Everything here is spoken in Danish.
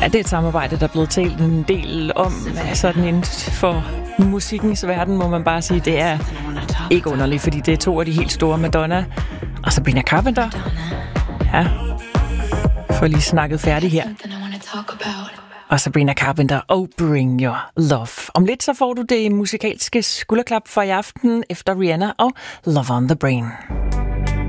Ja, det er et samarbejde, der er blevet talt en del om, sådan inden for musikkens verden, må man bare sige. Det er ikke underligt, fordi det er to af de helt store, Madonna og Sabrina Carpenter. Ja, får lige snakket færdig her. Og Sabrina Carpenter og Bring Your Love. Om lidt så får du det musikalske skulderklap for i aften efter Rihanna og Love on the Brain.